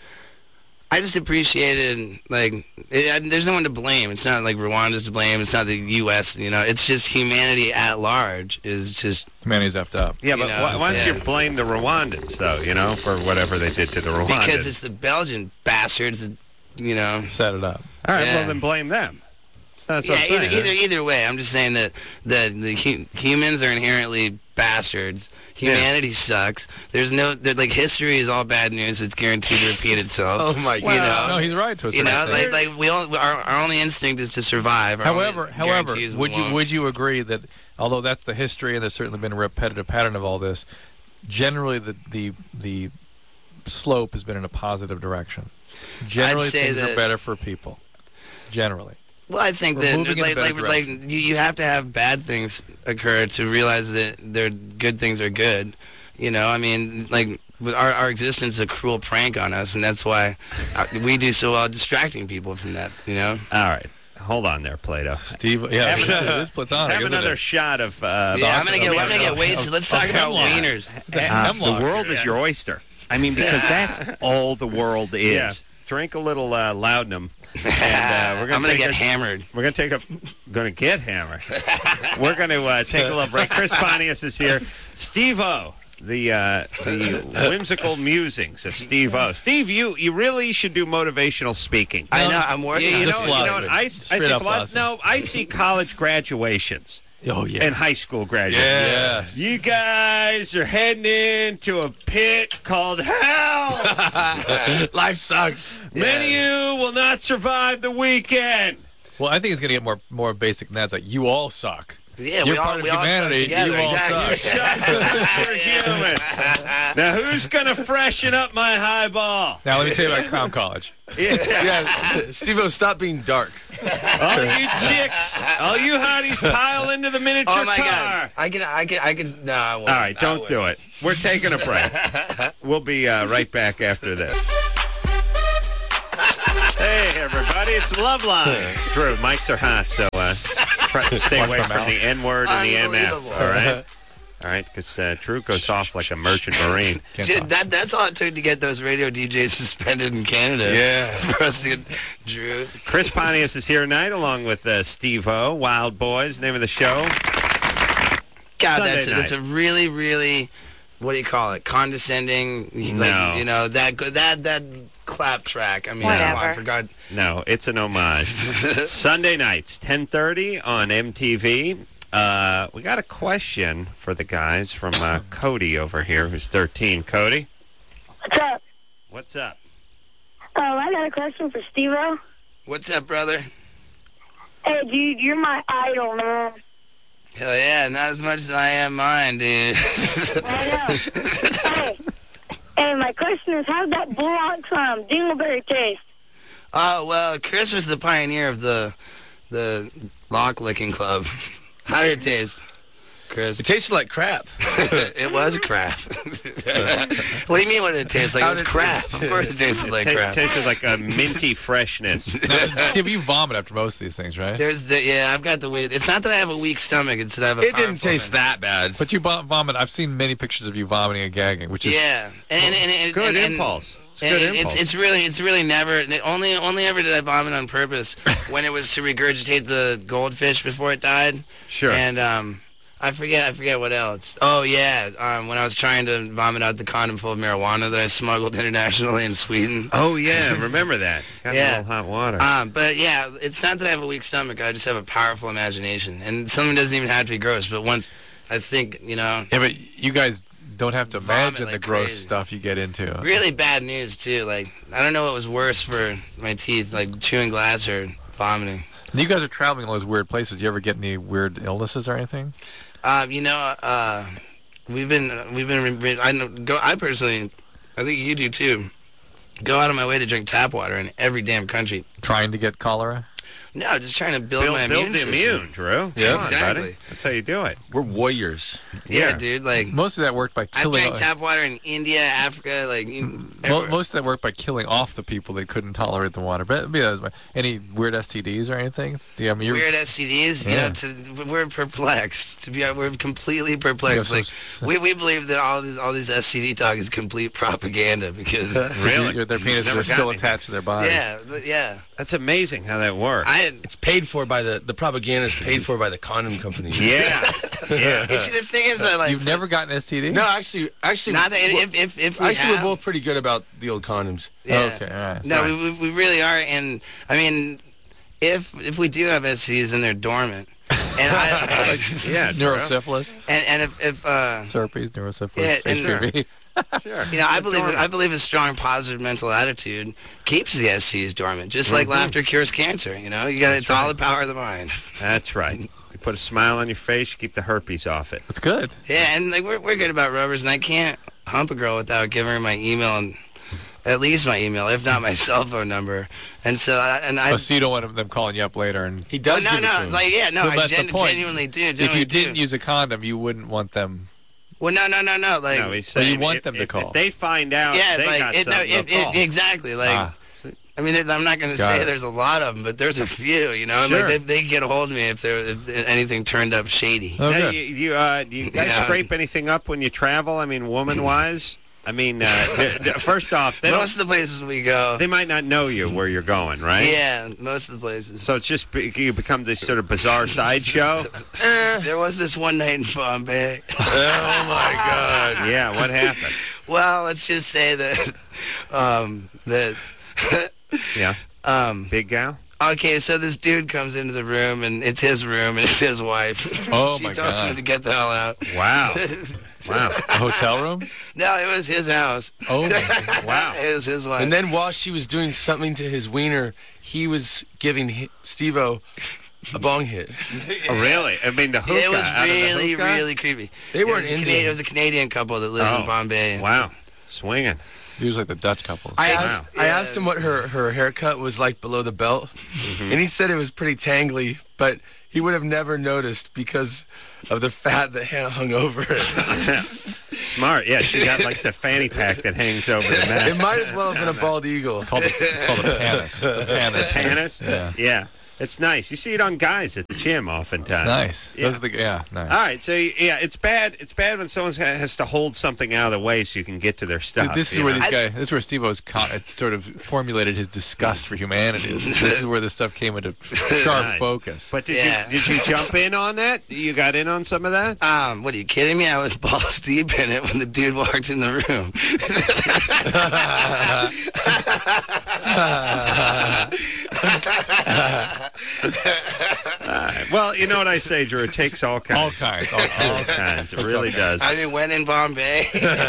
I just appreciated, there's no one to blame. It's not like Rwanda's to blame. It's not the U.S., It's just humanity at large is just... Humanity's effed up. Yeah, but why don't you blame the Rwandans, though, for whatever they did to the Rwandans? Because it's the Belgian bastards that, set it up. All right, well, then blame them. That's what I'm saying. Either way, I'm just saying that the humans are inherently bastards. Humanity sucks. There's history is all bad news. It's guaranteed to repeat itself. Oh my God! No, he's right to a certain extent. Our only instinct is to survive. However, would you agree that although that's the history and there's certainly been a repetitive pattern of all this, generally the slope has been in a positive direction. Generally, things are better for people. Generally. Well, I think that you have to have bad things occur to realize that good things are good. Our existence is a cruel prank on us, and that's why we do so well distracting people from that. All right. Hold on there, Plato. Steve, it is platonic. Have another shot of... I'm gonna get wasted. Let's talk about wieners. The world is your oyster. Because that's all the world is. Yeah. Drink a little laudanum. And, I'm going to get hammered. We're going to get hammered. We're going to take a little break. Chris Pontius is here. Steve-O the whimsical musings of Steve O. Steve, you really should do motivational speaking. I know. I'm working on it. You know what? I see college graduations. Oh, yeah. And high school graduations. Yes. You guys are heading into a pit called hell. Life sucks. Many of you will not survive the weekend. Well, I think it's going to get more basic than that. It's like, you all suck. Yeah, You're we all, part of we all humanity. suck together, You all exactly. suck. You're human. Now, who's going to freshen up my highball? Now, let me tell you about Clown College. Yeah, Steve-O, stop being dark. All you chicks, all you hotties, pile into the miniature Oh my car. God! I can. No, I won't. All right, don't do it. We're taking a break. We'll be right back after this. Hey, everybody, it's Loveline. Drew, mics are hot, so try to stay away from the N-word and the MF. All right? All right, because Drew goes off like a merchant marine. Dude, that's all it took to get those radio DJs suspended in Canada. Yeah. For us to get Drew. Chris Pontius is here tonight, along with Steve O, Wild Boys, name of the show. God, Sunday that's a really, really, what do you call it? Condescending. No. Like, you know, that clap track. I mean, I forgot. No, it's an homage. Sunday nights, 10:30 on MTV. We got a question for the guys from Cody over here, who's 13. Cody? What's up? What's up? I got a question for Steve-O. What's up, brother? Hey, dude, you're my idol, man. Hell yeah, not as much as I am mine, dude. I know. Hey, my question is, how's that Bullock Dingleberry taste? Oh, well, Chris was the pioneer of the lock licking club. How did it taste, Chris? It tasted like crap. It was crap. What do you mean what did it taste like? It was crap. Of course it tasted like crap. It tasted like a minty freshness. Steve, you vomit after most of these things, right? I've got the weird. It's not that I have a weak stomach. It's that I have a It didn't taste that bad. But you vomit. I've seen many pictures of you vomiting and gagging, which is good impulse. It's really never. Only ever did I vomit on purpose when it was to regurgitate the goldfish before it died. Sure. And I forget what else. Oh yeah, when I was trying to vomit out the condom full of marijuana that I smuggled internationally in Sweden. Oh yeah, remember that? Got a little hot water. But yeah, it's not that I have a weak stomach. I just have a powerful imagination, and something doesn't even have to be gross. But once I think, Yeah, but you guys don't have to imagine like the gross crazy. stuff you get into. Really bad news too. Like, I don't know what was worse for my teeth, like chewing glass or vomiting. And you guys are traveling all those weird places. Do you ever get any weird illnesses or anything? We've been. I personally, I think you do too. Go out of my way to drink tap water in every damn country. Trying to get cholera? No, just trying to build my immune the system. immune, Drew. Yeah, Come on, exactly. buddy. That's how you do it. We're warriors. Yeah, dude. Like, most of that worked by I've killing. drank tap water in India, Africa, like. Most of that worked by killing off the people that couldn't tolerate the water. But any weird STDs or anything? Yeah, I mean, weird STDs? Yeah. We're perplexed. We're completely perplexed. Like, we believe that all these STD talk is complete propaganda because Really? Their penises are still attached to their bodies. Yeah. That's amazing how that works. It's paid for by the propaganda is paid for by the condom companies. Yeah. You see, the thing is, you've never gotten STD? No, actually, not that if we actually, have, we're both pretty good about the old condoms. Yeah. Okay, all right. No, we really are, and I mean, if we do have STDs, then they're dormant. And neurosyphilis. And if herpes, neurosyphilis, HPV. Sure. I believe a strong positive mental attitude keeps the STDs dormant, just like laughter cures cancer. It's all the power of the mind. That's right. You put a smile on your face, you keep the herpes off it. That's good. Yeah, and like we're good about rubbers, and I can't hump a girl without giving her my email and at least my email, if not my cell phone number. And so so you don't want them calling you up later, and he does. No, give it to him. I that's the point. genuinely do. If you didn't use a condom, you wouldn't want them. Well, no. Like, no, he's saying you want them to call. If they find out, exactly. Like, I mean, I'm not going to say there's a lot of them, but there's a few. Sure. Like they get a hold of me if anything turned up shady. Now, do you guys scrape anything up when you travel? I mean, woman-wise. I mean, first off, most of the places we go, they might not know you where you're going, right? Yeah, most of the places. So it's just you become this sort of bizarre sideshow. There was this one night in Bombay. Oh my God! Yeah, what happened? Well, let's just say that yeah, big gal. Okay, so this dude comes into the room, and it's his room, and it's his wife. Oh, she my tells God. him to get the hell out. Wow. Wow. A hotel room? No, it was his house. Oh, wow. It was his wife. And then while she was doing something to his wiener, he was giving Steve-O a bong hit. Oh, really? I mean, the hookah. It was out of the really, hookah? really creepy. They weren't Indian. It was a Canadian couple that lived in Bombay. Wow. Swinging. Usually the Dutch couples. I asked him what her haircut was like below the belt, and he said it was pretty tangly, but he would have never noticed because of the fat that hung over it. Smart. Yeah, she got like the fanny pack that hangs over the mess. It might as well have been a bald eagle. It's called a panis. The panis. Panis? Yeah. Yeah. It's nice. You see it on guys at the gym oftentimes. Nice. Yeah. Those are nice. All right, so yeah, it's bad. It's bad when someone has to hold something out of the way so you can get to their stuff. Dude, this is where this is where Steve-O's sort of formulated his disgust for humanity. This is where this stuff came into sharp focus. But did you jump in on that? You got in on some of that? What are you kidding me? I was balls deep in it when the dude walked in the room. Well, you know what I say, Drew. It takes all kinds. All kinds. All kinds. It really does. I mean, when in Bombay.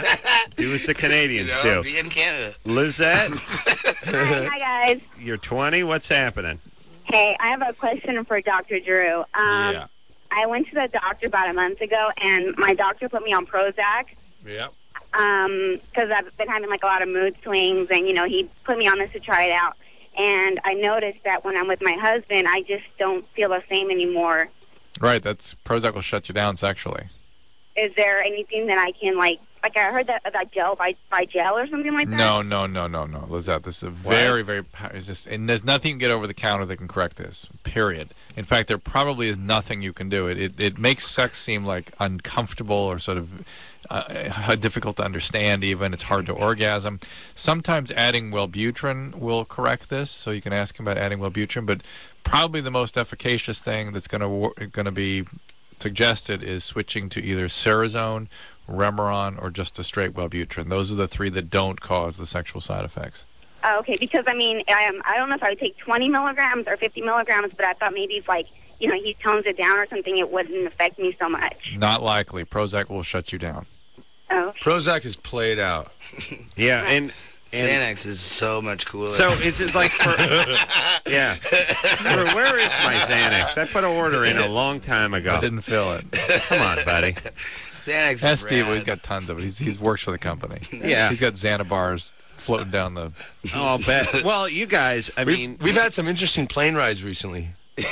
Do as the Canadians do. Be in Canada. Lizette? Hi, guys. You're 20. What's happening? Hey, I have a question for Dr. Drew. Yeah. I went to the doctor about a month ago, and my doctor put me on Prozac. Yeah. Because I've been having like a lot of mood swings, and he put me on this to try it out. And I noticed that when I'm with my husband, I just don't feel the same anymore. Right. Prozac will shut you down sexually. Is there anything that I can like I heard that gel by gel or something like that? No, Lizette. This is a very, very. It's just, and there's nothing you can get over the counter that can correct this. Period. In fact, there probably is nothing you can do. It makes sex seem like uncomfortable or sort of difficult to understand. Even it's hard to orgasm. Sometimes adding Wellbutrin will correct this, so you can ask him about adding Wellbutrin. But probably the most efficacious thing that's going to be suggested is switching to either Cerazone, Remeron, or just a straight Wellbutrin. Those are the three that don't cause the sexual side effects. Oh, okay, because I mean, I don't know if I would take 20 milligrams or 50 milligrams, but I thought maybe if he tones it down or something, it wouldn't affect me so much. Not likely. Prozac will shut you down. Oh. Prozac is played out. Yeah, and Xanax is so much cooler. So is it like for yeah? Where is my Xanax? I put an order in a long time ago. I didn't fill it. Come on, buddy. Xanax. That's Steve. He's got tons of it. He works for the company. Yeah, he's got Xanabars floating down the. Oh, I'll bet. Well, you guys, we've had some interesting plane rides recently.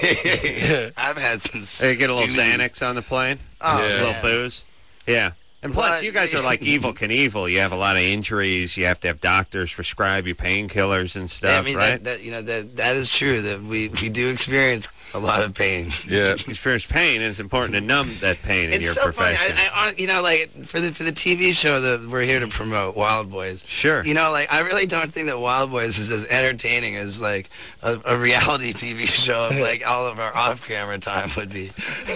I've had some. You get a little Xanax on the plane. Oh, a little booze. Yeah. And plus, you guys are like Evel Knievel. You have a lot of injuries. You have to have doctors prescribe you painkillers and stuff, right? That is true. That we do experience a lot of pain. Yeah, experience pain, and it's important to numb that pain in your profession. Funny. For the TV show that we're here to promote, Wild Boys. Sure. I really don't think that Wild Boys is as entertaining as like a reality TV show of like all of our off-camera time would be.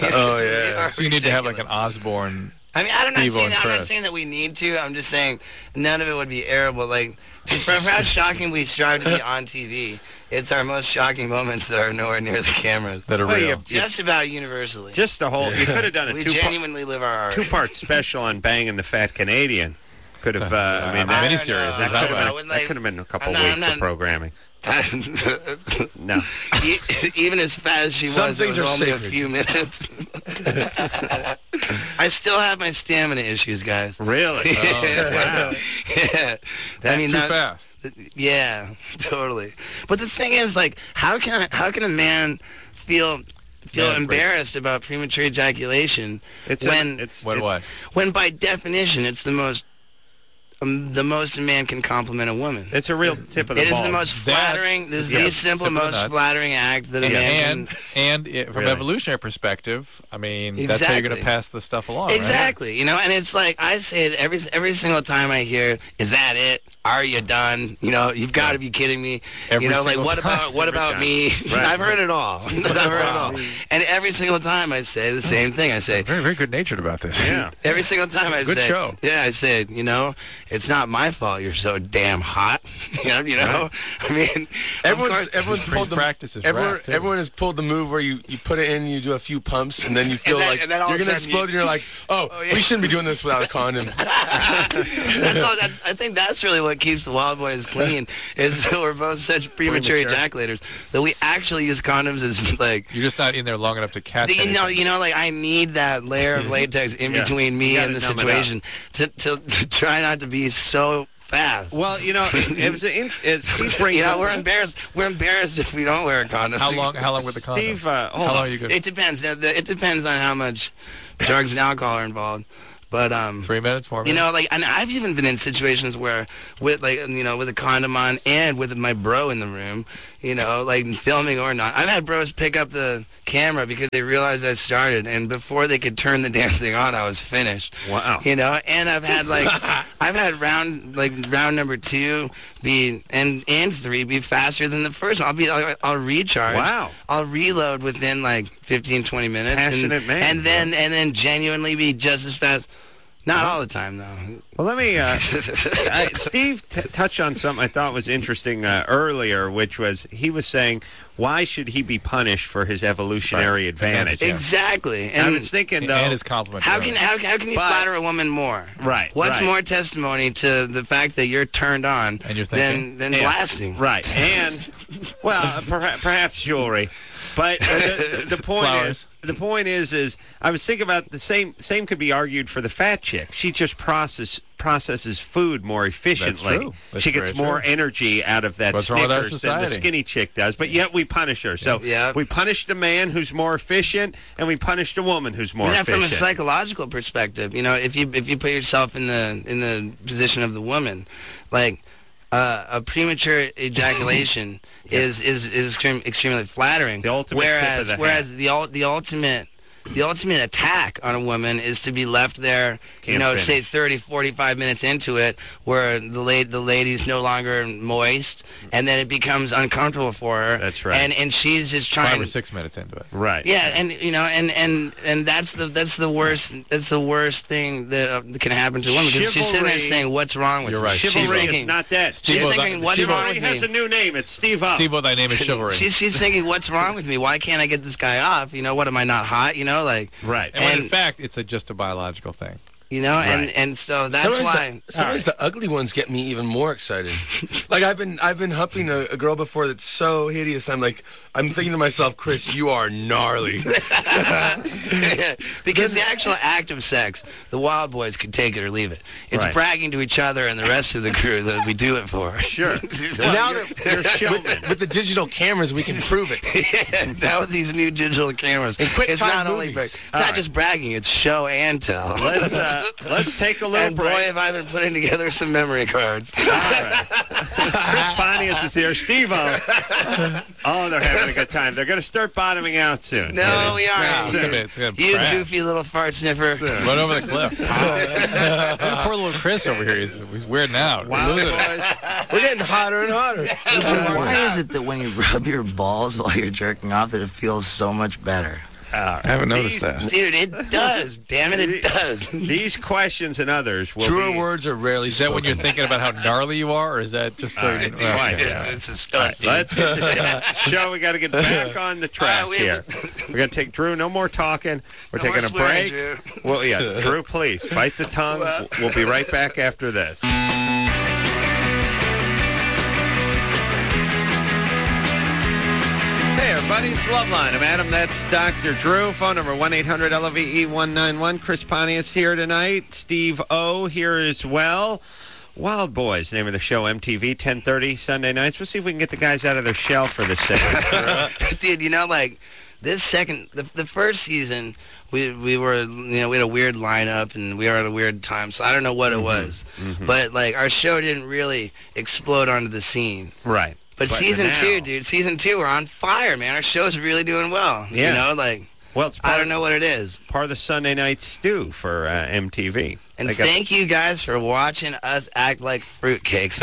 So you need to have like an Osborne. I mean, I'm not saying that we need to. I'm just saying none of it would be airable. Like, for how shocking we strive to be on TV, it's our most shocking moments that are nowhere near the cameras. That are real. Just about universally. Just the whole. You could have done a we genuinely live our art. Two-part special on banging the fat Canadian. Could have. I mean, that miniseries. That could have been a couple weeks of programming. No. Even as fast as she was, it was only a few minutes. I still have my stamina issues, guys. Really? Oh, wow. Yeah. Too fast. Yeah, totally. But the thing is, like, how can a man feel embarrassed about premature ejaculation when by definition it's the most the most a man can compliment a woman. It's a real tip of the It ball. is the most flattering. This is the simple, most flattering act that a man can. And from an evolutionary perspective, I mean, that's how you're going to pass the stuff along. Exactly. Right? You know, and it's like I say it every single time I hear, "Is that it? Are you done? You know, you've got to be kidding me." Every you know, like single what time. about me? Right. I've heard it all. I've heard it all. And every single time I say the same thing. I say, very, very good natured about this. Yeah. Every single time I Good say, show. Yeah, I say, you know, it's not my fault you're so damn hot. you know. I mean, Everyone's pulled the practices. Everyone has pulled the move where you put it in, you do a few pumps, and then you feel like and you're then all of a going to sudden explode, and you're like, we shouldn't be doing this without a condom. I think that's really what keeps the Wild Boys clean is that we're both such premature ejaculators that we actually use condoms as like you're just not in there long enough to catch it. You know, like I need that layer of latex in between me and the situation to try not to be so fast. Well, you know, Steve brings you know, up- we're embarrassed. We're embarrassed if we don't wear a condom. How long with the condom? Steve, how long are you good? It depends. It depends on how much drugs and alcohol are involved. But 3 minutes, 4 minutes. You know, like, and I've even been in situations where, with like, you know, with a condom on and with my bro in the room, you know, like filming or not. I've had bros pick up the camera because they realized I started, and before they could turn the damn thing on, I was finished. Wow. You know, and I've had like, round number 2 be and 3 be faster than the first one. I'll recharge. Wow. I'll reload within like 15, 20 minutes. Passionate man. And then genuinely be just as fast. Not all the time, though. Well, let me. Steve touched on something I thought was interesting earlier, which was he was saying, why should he be punished for his evolutionary advantage? Exactly. And I was thinking, though, and his compliment. How can you flatter a woman more? Right. What's right. more testimony to the fact that you're turned on and you're thinking, than blasting? Right. And well, perhaps jewelry. But the point is I was thinking about the same could be argued for the fat chick. She just processes food more efficiently. That's true. That's she gets more energy out of that What's wrong with our Snickers than the society? skinny chick does. But yet we punish her. So we punished a man who's more efficient, and we punished a woman who's more efficient. From a psychological perspective, you know, if you put yourself in the position of the woman, like. A premature ejaculation is extremely flattering. The ultimate whereas the ultimate attack on a woman is to be left there, say 30, 45 minutes into it, where the lady's no longer moist, and then it becomes uncomfortable for her. That's right. And she's just trying 5 or 6 minutes into it. Right. Yeah, and you know, and that's the worst thing that can happen to a woman because she's sitting there saying, "What's wrong with You're me?" right. She's Chivalry thinking, is not dead. She's thinking, "What's wrong with me?" has a new name. It's Steve-O. Steve-O, thy name is chivalry. She's thinking, "What's wrong with me? Why can't I get this guy off? You know, what am I not hot? You know, like right." And when in fact, it's just a biological thing. You know, Right. and so that's why. Sometimes the ugly ones get me even more excited. Like I've been humping a girl before that's so hideous. I'm thinking to myself, Chris, you are gnarly. Because the actual act of sex, the Wild Boys could take it or leave it. It's Right. bragging to each other and the rest of the crew that we do it for. Sure. Now that with the digital cameras, we can prove it. Yeah, now with these new digital cameras, it's not only it's not just bragging; it's show and tell. Let's take a little and boy, break. have I been putting together some memory cards. All right. Chris Pontius is here. Steve-O. Oh, they're having a good time. They're going to start bottoming out soon. No, we aren't. It's gonna You crash. goofy little fart sniffer. Run over the cliff. Poor little Chris over here. He's weirding out. Wow, Losing it. boys. We're getting hotter and hotter. Why is it that when you rub your balls while you're jerking off that it feels so much better? I haven't noticed that. Dude, it does. Damn it, it does. These questions and others will Truer be... words are rarely Is that when you're thinking about how gnarly you are, or is that just so you It's a stunt. dude. Let's get the show. We got to get back on the track here. We're going to take Drew. No more talking. We're No more taking a swearing, break. Drew. Well, yeah, Drew, please bite the tongue. We'll be right back after this. Hey, everybody, it's Loveline. I'm Adam. That's Dr. Drew. Phone number 1-800-LOVE-191. Chris Pontius here tonight. Steve-O here as well. Wild Boys, name of the show, MTV, 10:30 Sunday nights. We'll see if we can get the guys out of their shell for this segment. Dude, you know, like, the first season, we were, we had a weird lineup and we were at a weird time, so I don't know what it was. But, like, our show didn't really explode onto the scene. Right. But season 2, dude, season 2, we're on fire, man. Our show's really doing well. Yeah. Well, I don't know what it is. Part of the Sunday night stew for MTV. And thank you guys for watching us act like fruitcakes.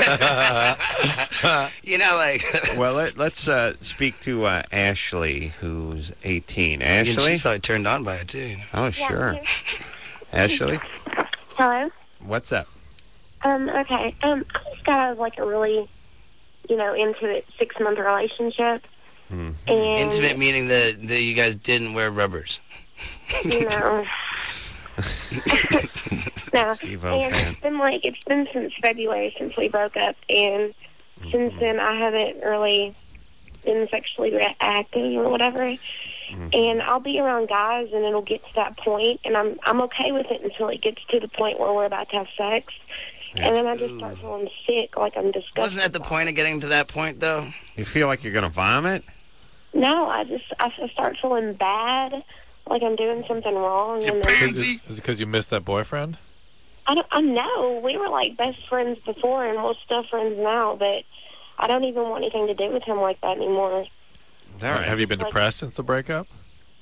Well, let's speak to Ashley, who's 18. Ashley? She's probably turned on by it, too. Oh, sure. Ashley? Hello? What's up? Okay. I just got out of, like, a really, into it 6-month relationship. And Intimate meaning that you guys didn't wear rubbers. No. No. And it's been since February since we broke up, and since then I haven't really been sexually active or whatever. And I'll be around guys, and it'll get to that point, and I'm okay with it until it gets to the point where we're about to have sex. And then I just start feeling sick, like I'm disgusted. Wasn't that the point of getting to that point, though? You feel like you're going to vomit? No, I start feeling bad, like I'm doing something wrong. And then, Is it because you missed that boyfriend? I know. We were like best friends before, and we're still friends now, but I don't even want anything to do with him like that anymore. Have you been depressed since the breakup?